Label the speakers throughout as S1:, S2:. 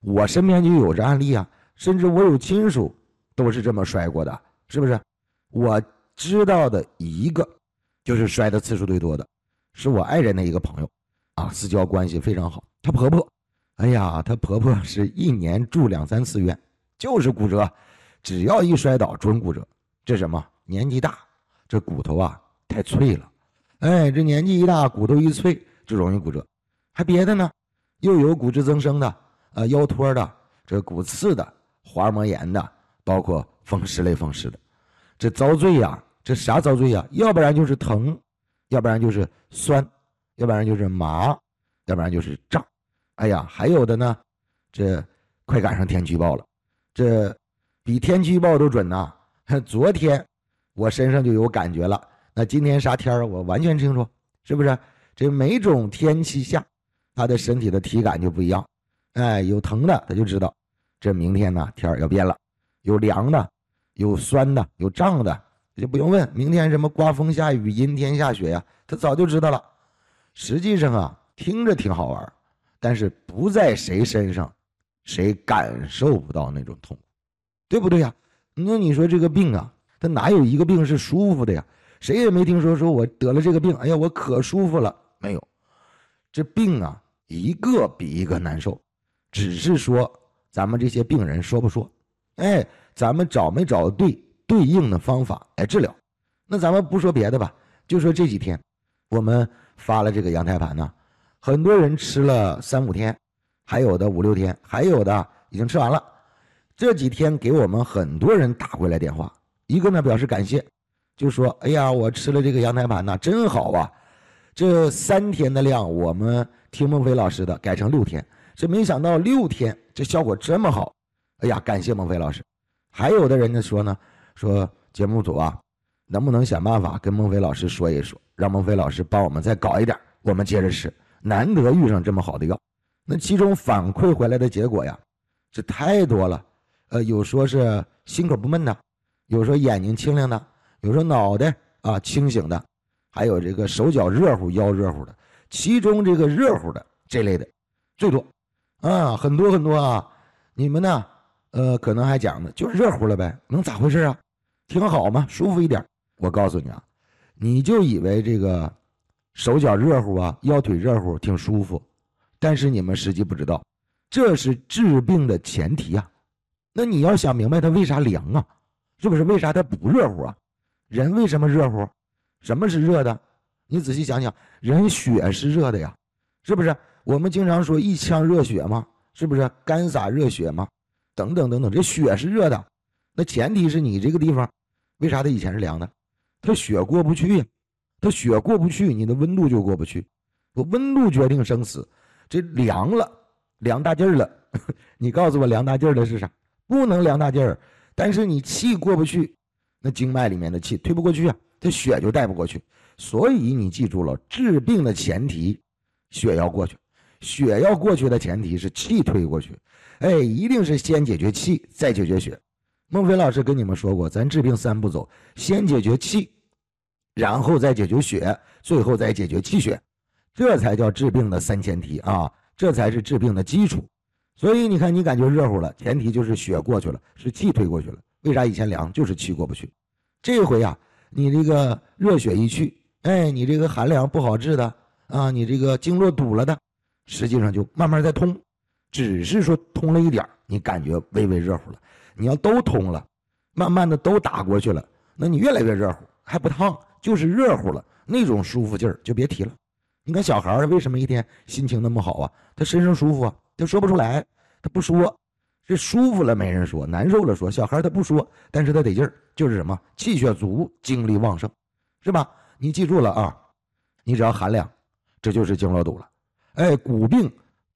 S1: 我身边就有这案例啊，甚至我有亲属都是这么摔过的，是不是？我知道的一个就是摔的次数最多的，是我爱人的一个朋友啊，私交关系非常好。她婆婆，哎呀，她婆婆是一年住2、3次院，就是骨折，只要一摔倒准骨折。这什么？年纪大，这骨头啊太脆了，哎，这年纪一大，骨头一脆就容易骨折。还别的呢，又有骨质增生的，腰托的，这骨刺的，滑膜炎的，包括风湿类风湿的。这遭罪呀，这啥遭罪呀？要不然就是疼，要不然就是酸，要不然就是麻，要不然就是胀。哎呀，还有的呢，这快赶上天气预报了，这比天气预报都准呐。昨天我身上就有感觉了，那今天啥天我完全清楚，是不是？这每种天气下，他的身体的体感就不一样。哎，有疼的他就知道，这明天呢天要变了，有凉的，有酸的，有胀的，就不用问明天什么刮风下雨、阴天下雪呀，他早就知道了。实际上啊，听着挺好玩，但是不在谁身上，谁感受不到那种痛苦，对不对呀？那你说这个病啊，它哪有一个病是舒服的呀？谁也没听说我得了这个病，哎呀，我可舒服了，没有。这病啊，一个比一个难受，只是说咱们这些病人说不说，哎，咱们找没找对应的方法来治疗。那咱们不说别的吧，就说这几天我们发了这个羊胎盘呢，很多人吃了3、5天，还有的5、6天，还有的已经吃完了。这几天给我们很多人打过来电话，一个呢表示感谢，就说哎呀，我吃了这个羊胎盘呢，真好啊，这3天的量我们听孟非老师的改成6天，这没想到6天这效果这么好，哎呀，感谢孟非老师。还有的人呢说呢，说节目组啊，能不能想办法跟孟非老师说一说，让孟非老师帮我们再搞一点，我们接着吃，难得遇上这么好的药。那其中反馈回来的结果呀，这太多了，有说是心口不闷的，有说眼睛清亮的，有说脑袋啊清醒的，还有这个手脚热乎、腰热乎的，其中这个热乎的这类的最多啊，很多很多啊。你们呢，可能还讲呢，就是热乎了呗，能咋回事啊？挺好嘛，舒服一点。我告诉你啊，你就以为这个手脚热乎啊，腰腿热乎挺舒服，但是你们实际不知道，这是治病的前提啊。那你要想明白它为啥凉啊，是不是？为啥它不热乎啊？人为什么热乎？什么是热的？你仔细想想，人血是热的呀，是不是？我们经常说一腔热血嘛，是不是？干洒热血嘛，等等等等，这血是热的。那前提是你这个地方为啥它以前是凉的？它血过不去呀，它血过不去，你的温度就过不去。温度决定生死，这凉了，凉大劲儿了。你告诉我凉大劲儿的是啥？不能凉大劲儿，但是你气过不去，那经脉里面的气推不过去啊，这血就带不过去。所以你记住了，治病的前提，血要过去，血要过去的前提是气推过去。哎，一定是先解决气，再解决血。孟非老师跟你们说过，咱治病3步走，先解决气，然后再解决血，最后再解决气血，这才叫治病的3前提啊，这才是治病的基础。所以你看，你感觉热乎了，前提就是血过去了，是气推过去了。为啥以前凉？就是气过不去。这回啊，你这个热血一去，哎，你这个寒凉不好治的啊，你这个经络堵了的，实际上就慢慢在通，只是说通了一点，你感觉微微热乎了。你要都通了，慢慢的都打过去了，那你越来越热乎，还不烫，就是热乎了，那种舒服劲儿就别提了。你看小孩为什么一天心情那么好啊？他身上舒服啊，他说不出来，他不说，这舒服了没人说，难受了说。小孩他不说，但是他得劲儿，就是什么气血足，精力旺盛，是吧？你记住了啊，你只要寒凉，这就是经络堵了。哎，骨病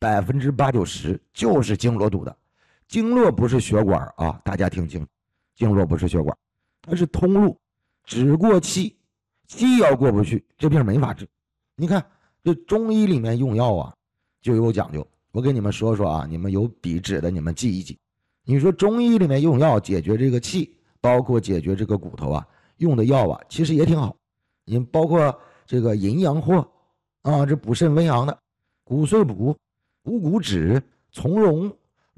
S1: 80%、90%就是经络堵的。经络不是血管啊，大家听清，经络不是血管，它是通路，只过气，气要过不去，这病没法治。你看这中医里面用药啊，就有讲究。我给你们说说啊，你们有笔纸的你们记一记。你说中医里面用药解决这个气，包括解决这个骨头啊，用的药啊，其实也挺好。你包括这个淫阳藿啊，这补肾温阳的，骨碎补、五谷脂、从容